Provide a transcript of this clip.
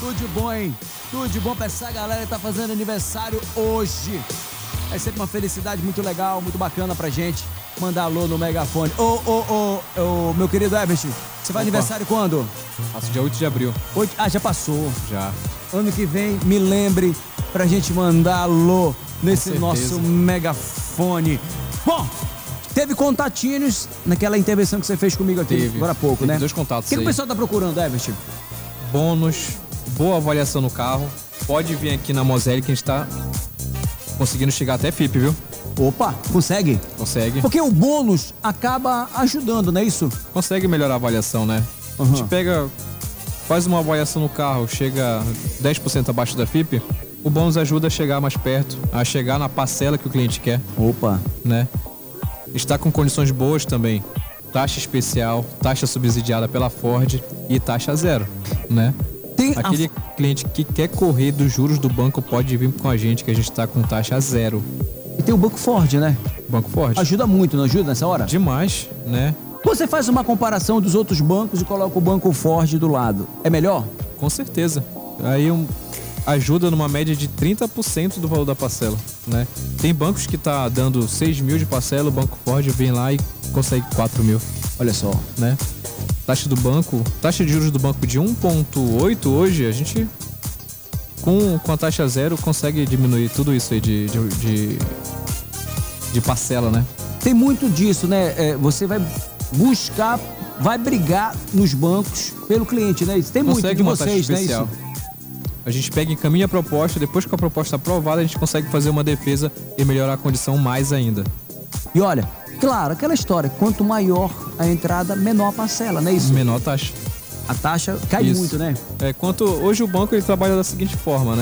Tudo de bom, hein? Tudo de bom pra essa galera que tá fazendo aniversário hoje. É sempre uma felicidade muito legal, muito bacana pra gente mandar alô no megafone. Ô, meu querido Everton, você vai aniversário quando? Faço dia 8 de abril. Já passou. Já. Ano que vem, me lembre pra gente mandar alô nesse nosso megafone. Bom, teve contatinhos naquela intervenção que você fez comigo aqui agora há pouco, né? 2 contatos. O que o pessoal tá procurando, Everton? Bônus, boa avaliação no carro. Pode vir aqui na Moselle que a gente tá conseguindo chegar até FIP, viu? Opa, consegue? Consegue. Porque o bônus acaba ajudando, não é isso? Consegue melhorar a avaliação, né? A gente pega, faz uma avaliação no carro, chega 10% abaixo da FIP, o bônus ajuda a chegar mais perto, a chegar na parcela que o cliente quer. Opa. Né? Está com condições boas também. Taxa especial, taxa subsidiada pela Ford e taxa zero, né? Aquele cliente que quer correr dos juros do banco pode vir com a gente, que a gente está com taxa zero. E tem o Banco Ford, né? Banco Ford. Ajuda muito, não ajuda nessa hora? Demais, né? Você faz uma comparação dos outros bancos e coloca o Banco Ford do lado. É melhor? Com certeza. Aí ajuda numa média de 30% do valor da parcela, né? Tem bancos que tá dando 6 mil de parcela, o Banco Ford vem lá e consegue 4 mil. Olha só, né? Taxa de juros do banco de 1,8 hoje, a gente com a taxa zero consegue diminuir tudo isso aí de parcela, né? Tem muito disso, né? Você vai buscar, vai brigar nos bancos pelo cliente, né? Tem muito de vocês, né? Isso? A gente pega e encaminha a proposta, depois que a proposta é aprovada, a gente consegue fazer uma defesa e melhorar a condição mais ainda. E olha, claro, aquela história, quanto maior a entrada, menor a parcela, não é isso? Menor a taxa. A taxa cai muito, né? Hoje o banco ele trabalha da seguinte forma, né?